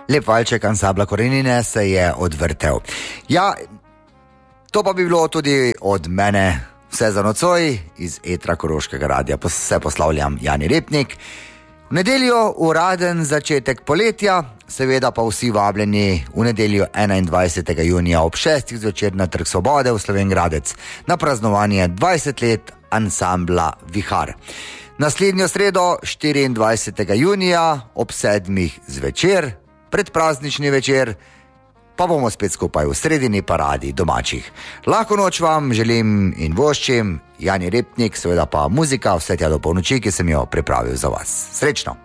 Lep valček ansambla Korenine se je odvrtel. Ja, to pa bi bilo tudi od mene vse za nocoj iz etra Koroškega radia. Se poslavljam Jani Repnik. V nedeljo uraden začetek poletja, seveda pa vsi vabljeni v nedeljo 21. junija ob 6. zvečer na Trg Svobode v Slovenj Gradec na praznovanje 20 let ansambla Vihar. Naslednjo sredo 24. junija ob 7. zvečer, predpraznični večer, pa bomo spet skupaj v sredini paradi domačih. Lahko noč vam želim in voščim, Jani Repnik, seveda pa muzika vse tja do polnoči, ki sem jo pripravil za vas. Srečno!